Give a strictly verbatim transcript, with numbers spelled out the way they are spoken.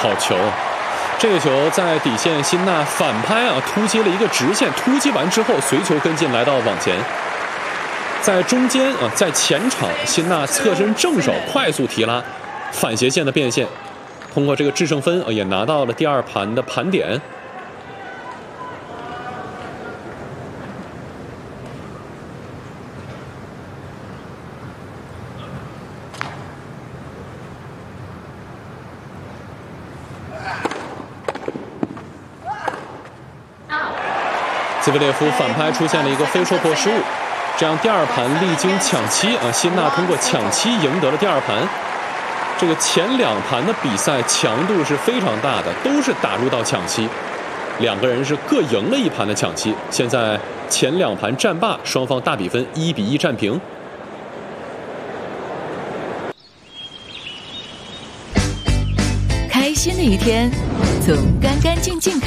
好球！这个球在底线，辛纳反拍啊，突击了一个直线，突击完之后随球跟进，来到网前，在中间啊，在前场，辛纳侧身正手快速提拉，反斜线的变线，通过这个制胜分啊，也拿到了第二盘的盘点。兹维列夫反拍出现了一个非戳破失误，这样第二盘历经抢七啊，辛纳通过抢七赢得了第二盘。这个前两盘的比赛强度是非常大的，都是打入到抢七，两个人是各赢了一盘的抢七。现在前两盘战罢，双方大比分一比一战平。 开心的一天，从干干净净开始。